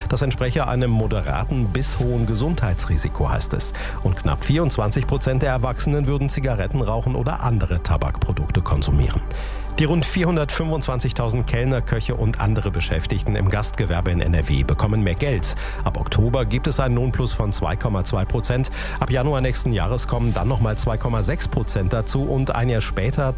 Das entspreche einem moderaten bis hohen Gesundheitsrisiko, heißt es. Und knapp 24% der Erwachsenen würden Zigaretten rauchen oder andere Tabakprodukte konsumieren. Die rund 425.000 Kellner, Köche und andere Beschäftigten im Gastgewerbe in NRW bekommen mehr Geld. Ab Oktober gibt es einen Lohnplus von 2,2%. Ab Januar nächsten Jahres kommen dann nochmal 2,6% dazu und ein Jahr später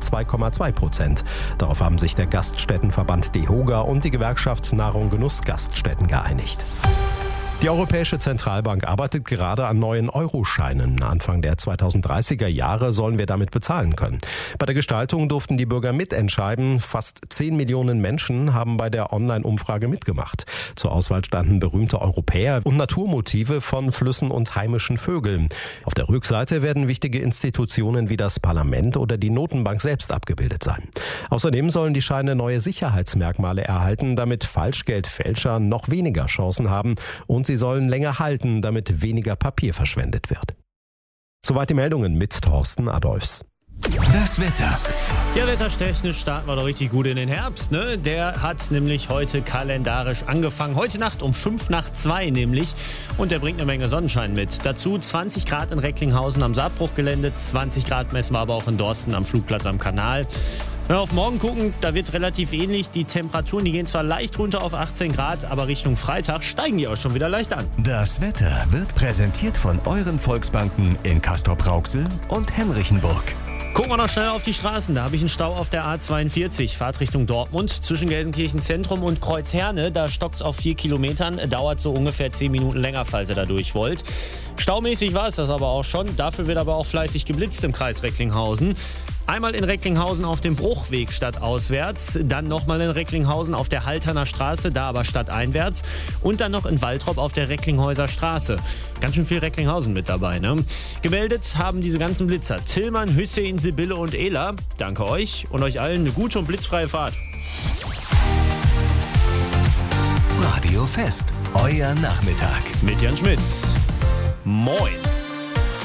2,2%. Darauf haben sich der Gaststättenverband DEHOGA und die Gewerkschaft Nahrung Genuss Gaststätten geeinigt. Die Europäische Zentralbank arbeitet gerade an neuen Euroscheinen. Anfang der 2030er Jahre sollen wir damit bezahlen können. Bei der Gestaltung durften die Bürger mitentscheiden. Fast 10 Millionen Menschen haben bei der Online-Umfrage mitgemacht. Zur Auswahl standen berühmte Europäer und Naturmotive von Flüssen und heimischen Vögeln. Auf der Rückseite werden wichtige Institutionen wie das Parlament oder die Notenbank selbst abgebildet sein. Außerdem sollen die Scheine neue Sicherheitsmerkmale erhalten, damit Falschgeldfälscher noch weniger Chancen haben, und sie sollen länger halten, damit weniger Papier verschwendet wird. Soweit die Meldungen mit Thorsten Adolfs. Das Wetter. Ja, wettertechnisch starten wir doch richtig gut in den Herbst, ne? Der hat nämlich heute kalendarisch angefangen. Heute Nacht um 1:55 nämlich. Und der bringt eine Menge Sonnenschein mit. Dazu 20 Grad in Recklinghausen am Saabbruchgelände, 20 Grad messen wir aber auch in Dorsten am Flugplatz am Kanal. Wenn wir auf morgen gucken, da wird es relativ ähnlich. Die Temperaturen, die gehen zwar leicht runter auf 18 Grad, aber Richtung Freitag steigen die auch schon wieder leicht an. Das Wetter wird präsentiert von euren Volksbanken in Castrop-Rauxel und Henrichenburg. Gucken wir noch schnell auf die Straßen. Da habe ich einen Stau auf der A42, Fahrtrichtung Dortmund, zwischen Gelsenkirchen Zentrum und Kreuzherne. Da stockt es auf 4 Kilometern, dauert so ungefähr 10 Minuten länger, falls ihr da durch wollt. Staumäßig war es das aber auch schon. Dafür wird aber auch fleißig geblitzt im Kreis Recklinghausen. Einmal in Recklinghausen auf dem Bruchweg stadtauswärts, dann nochmal in Recklinghausen auf der Halterner Straße, da aber stadteinwärts und dann noch in Waltrop auf der Recklinghäuser Straße. Ganz schön viel Recklinghausen mit dabei, ne? Gemeldet haben diese ganzen Blitzer Tillmann, Hüssein, Sibylle und Ela. Danke euch und euch allen eine gute und blitzfreie Fahrt. Radio Fest, euer Nachmittag. Mit Jan Schmitz. Moin.